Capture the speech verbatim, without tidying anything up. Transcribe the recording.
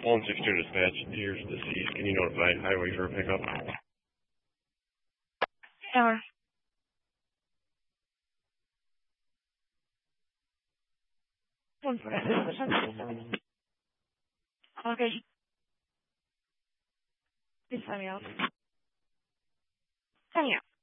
one six two dispatch, Deers deceased. Can you notify highway for a pickup? Hour. One for that. Okay. Please let me out. Come here.